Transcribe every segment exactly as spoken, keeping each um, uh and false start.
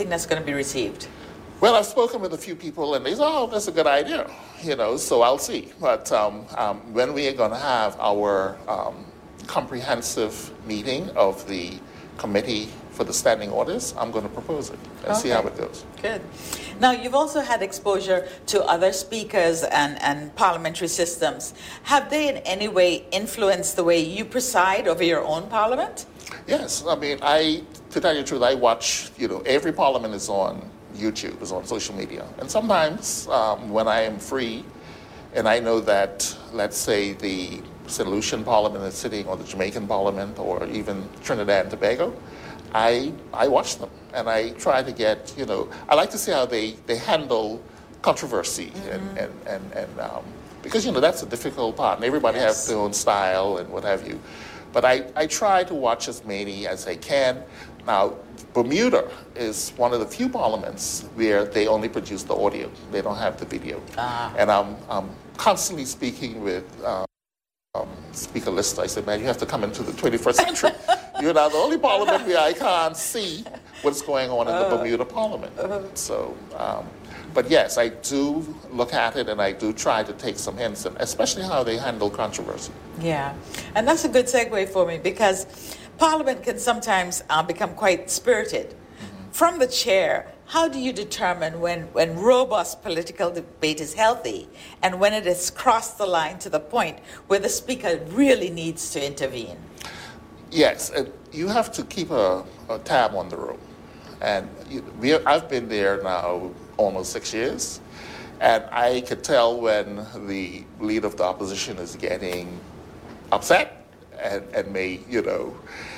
think that's going to be received? Well, I've spoken with a few people, and they say, "Oh, that's a good idea," you know. So I'll see. But um, um, when we are going to have our um, comprehensive meeting of the committee for the standing orders, I'm going to propose it and okay. see how it goes. Good. Now, you've also had exposure to other speakers and, and parliamentary systems. Have they in any way influenced the way you preside over your own parliament? Yes. I mean, I, to tell you the truth, I watch, you know, every parliament is on YouTube, is on social media. And sometimes um, when I am free and I know that, let's say, the Saint Lucian Parliament is sitting, or the Jamaican Parliament, or even Trinidad and Tobago, I I watch them, and I try to get, you know, I like to see how they, they handle controversy, mm-hmm. and, and, and, and um, because, you know, that's a difficult part, and everybody yes. has their own style and what have you. But I, I try to watch as many as I can. Now, Bermuda is one of the few parliaments where they only produce the audio. They don't have the video. Ah. And I'm, I'm constantly speaking with um, um, Speaker Lister. I said, man, you have to come into the twenty-first century. You're now the only parliament where I can't see what's going on in the uh, Bermuda Parliament. Uh, so, um, but yes, I do look at it, and I do try to take some hints, and especially how they handle controversy. Yeah, and that's a good segue for me, because Parliament can sometimes uh, become quite spirited. Mm-hmm. From the chair, how do you determine when, when robust political debate is healthy and when it has crossed the line to the point where the speaker really needs to intervene? Yes, uh, you have to keep a, a tab on the room. And you, we, I've been there now almost six years, and I could tell when the leader of the opposition is getting upset and, and may, you know,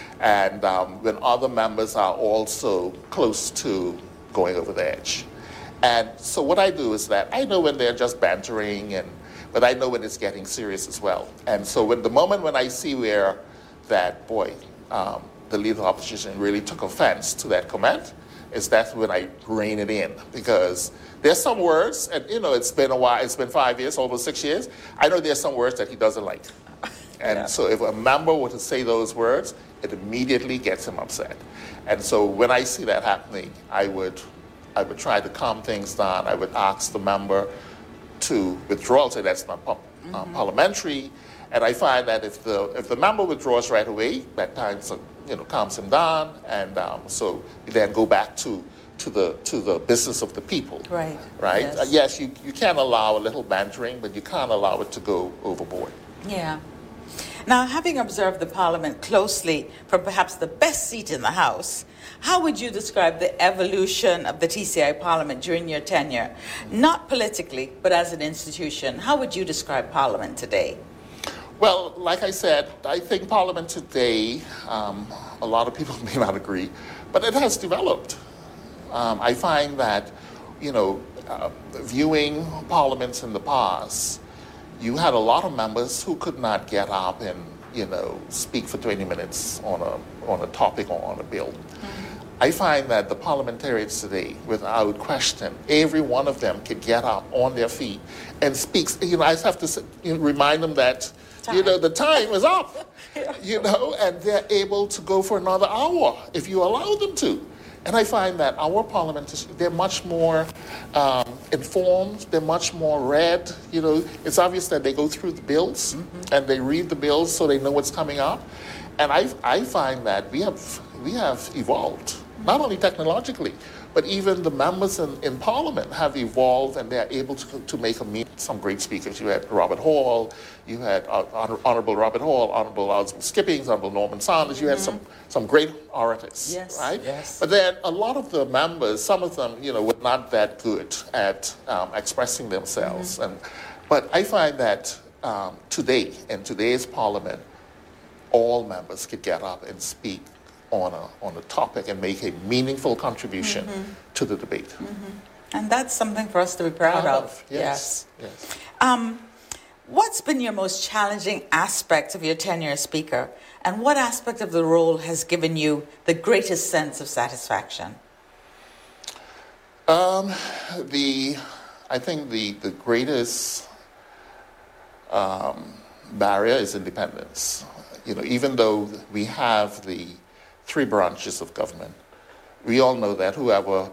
and um, when other members are also close to going over the edge. And so what I do is that I know when they're just bantering, and but I know when it's getting serious as well. And so when the moment when I see where that, boy, um, the leader of the opposition really took offense to that comment, is that's when I rein it in. Because there's some words, and you know, it's been a while, it's been five years, almost six years, I know there's some words that he doesn't like. And yeah. so if a member were to say those words, it immediately gets him upset. And so when I see that happening, I would, I would try to calm things down. I would ask the member to withdraw, say that's not par- mm-hmm. uh, parliamentary. And I find that if the if the member withdraws right away, that time you know calms him down, and um, so you then go back to to the to the business of the people. Right. Right. Yes. Uh, yes, you you can allow a little bantering, but you can't allow it to go overboard. Yeah. Now, having observed the Parliament closely from perhaps the best seat in the House, how would you describe the evolution of the T C I Parliament during your tenure? Not politically, but as an institution. How would you describe Parliament today? Well, like I said, I think Parliament today, um, a lot of people may not agree, but it has developed. Um, I find that, you know, uh, viewing parliaments in the past, you had a lot of members who could not get up and, you know, speak for twenty minutes on a on a topic or on a bill. Mm-hmm. I find that the parliamentarians today, without question, every one of them could get up on their feet and speak. You know, I just have to you know, remind them that, time. you know, the time is up, yeah. you know, and they're able to go for another hour if you allow them to. And I find that our parliamentarians, they're much more um, informed, they're much more read. You know, it's obvious that they go through the bills mm-hmm. and they read the bills so they know what's coming up. And I, I find that we have, we have evolved, not only technologically, but even the members in, in Parliament have evolved, and they're able to, to make a meet some great speakers. You had Robert Hall, you had uh, Honor, Honorable Robert Hall, Honorable Oswald Skippings, Honorable Norman Sanders. You mm-hmm. had some, some great orators, yes, right? Yes. But then a lot of the members, some of them, you know, were not that good at um, expressing themselves. Mm-hmm. And but I find that um, today, in today's Parliament, all members could get up and speak on a on a topic and make a meaningful contribution mm-hmm. to the debate. Mm-hmm. And that's something for us to be proud, proud of. of. Yes. Yes. yes. Um, what's been your most challenging aspect of your tenure as Speaker, and what aspect of the role has given you the greatest sense of satisfaction? Um, the I think the the greatest um, barrier is independence. You know, even though we have the three branches of government, we all know that whoever